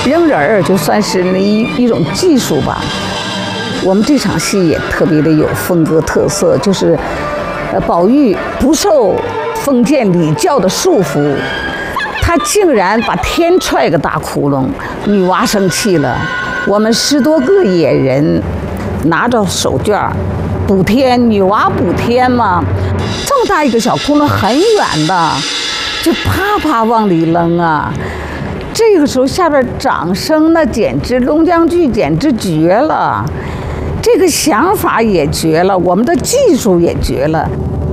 扔人儿就算是一种技术吧。我们这场戏也特别的有风格特色，就是宝玉不受封建礼教的束缚，他竟然把天踹个大窟窿，女娲生气了。我们10多个野人拿着手绢补天，女娲补天嘛，这么大一个小窟窿，很远的，就啪啪往里扔啊。这个时候下边掌声那简直龙江剧简直绝了，这个想法也绝了，我们的技术也绝了。